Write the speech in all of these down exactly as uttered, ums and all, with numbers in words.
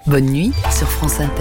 Bonne nuit sur France Inter.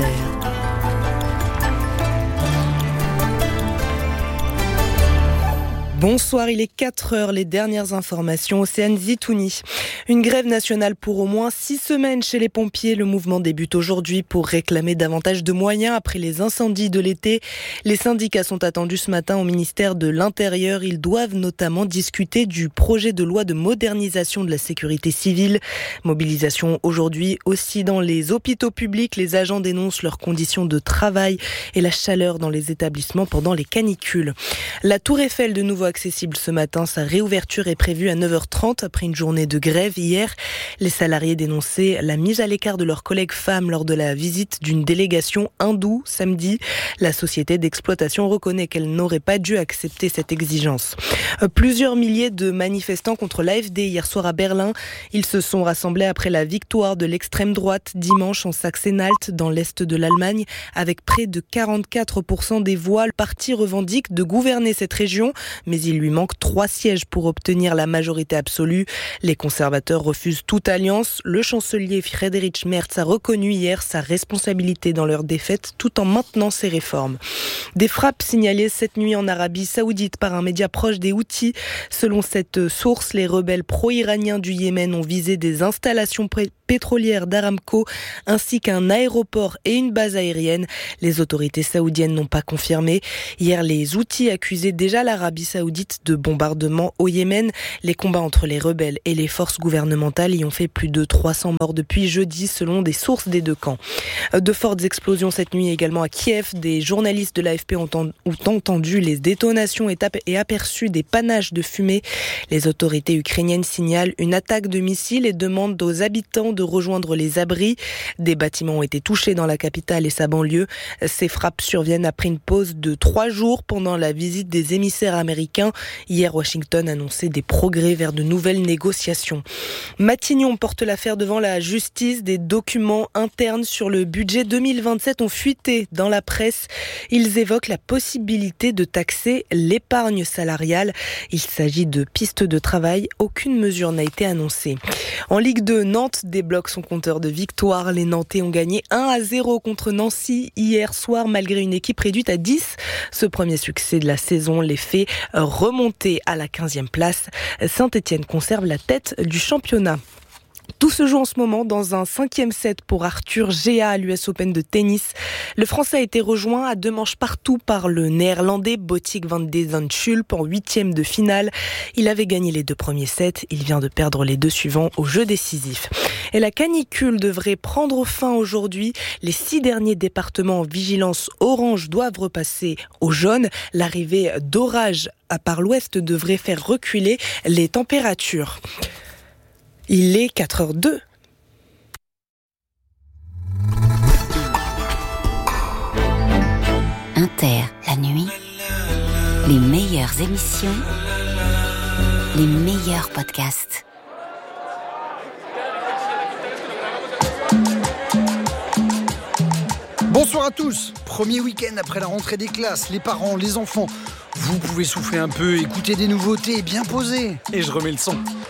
Bonsoir, il est quatre heures, les dernières informations, Océane Zitouni. Une grève nationale pour au moins six semaines chez les pompiers. Le mouvement débute aujourd'hui pour réclamer davantage de moyens après les incendies de l'été. Les syndicats sont attendus ce matin au ministère de l'Intérieur. Ils doivent notamment discuter du projet de loi de modernisation de la sécurité civile. Mobilisation aujourd'hui aussi dans les hôpitaux publics. Les agents dénoncent leurs conditions de travail et la chaleur dans les établissements pendant les canicules. La Tour Eiffel de nouveau accessible ce matin. Sa réouverture est prévue à neuf heures trente après une journée de grève hier. Les salariés dénonçaient la mise à l'écart de leurs collègues femmes lors de la visite d'une délégation hindoue samedi. La société d'exploitation reconnaît qu'elle n'aurait pas dû accepter cette exigence. Plusieurs milliers de manifestants contre l'A F D hier soir à Berlin. Ils se sont rassemblés après la victoire de l'extrême droite dimanche en Saxe-Anhalt dans l'est de l'Allemagne avec près de quarante-quatre pour cent des voix. Le parti revendique de gouverner cette région, mais il lui manque trois sièges pour obtenir la majorité absolue. Les conservateurs refusent toute alliance. Le chancelier Friedrich Merz a reconnu hier sa responsabilité dans leur défaite tout en maintenant ses réformes. Des frappes signalées cette nuit en Arabie Saoudite par un média proche des Houthis. Selon cette source, les rebelles pro-iraniens du Yémen ont visé des installations pré- pétrolières d'Aramco ainsi qu'un aéroport et une base aérienne. Les autorités saoudiennes n'ont pas confirmé. Hier, les Houthis accusaient déjà l'Arabie Saoudite de bombardements au Yémen. Les combats entre les rebelles et les forces gouvernementales y ont fait plus de trois cents morts depuis jeudi selon des sources des deux camps. De fortes explosions cette nuit également à Kiev. Des journalistes de l'A F P ont entendu les détonations et aperçu des panaches de fumée. Les autorités ukrainiennes signalent une attaque de missiles et demandent aux habitants de rejoindre les abris. Des bâtiments ont été touchés dans la capitale et sa banlieue. Ces frappes surviennent après une pause de trois jours pendant la visite des émissaires américains. Hier, Washington annonçait des progrès vers de nouvelles négociations. Matignon porte l'affaire devant la justice. Des documents internes sur le budget deux mille vingt-sept ont fuité dans la presse. Ils évoquent la possibilité de taxer l'épargne salariale. Il s'agit de pistes de travail. Aucune mesure n'a été annoncée. En Ligue deux, Nantes débloque son compteur de victoire. Les Nantais ont gagné un à zéro contre Nancy hier soir malgré une équipe réduite à dix. Ce premier succès de la saison les fait remonter à la quinzième place. Saint-Étienne conserve la tête du championnat. Tout se joue en ce moment dans un cinquième set pour Arthur Géa à l'U S Open de tennis. Le Français a été rejoint à deux manches partout par le Néerlandais Botic van de Zandschulp en huitième de finale. Il avait gagné les deux premiers sets. Il vient de perdre les deux suivants au jeu décisif. Et la canicule devrait prendre fin aujourd'hui. Les six derniers départements en vigilance orange doivent repasser au jaune. L'arrivée d'orages par l'ouest devrait faire reculer les températures. Il est quatre heures deux. Inter, la nuit, les meilleures émissions, les meilleurs podcasts. Bonsoir à tous. Premier week-end après la rentrée des classes, les parents, les enfants, vous pouvez souffler un peu, écouter des nouveautés, bien poser. Et je remets le son.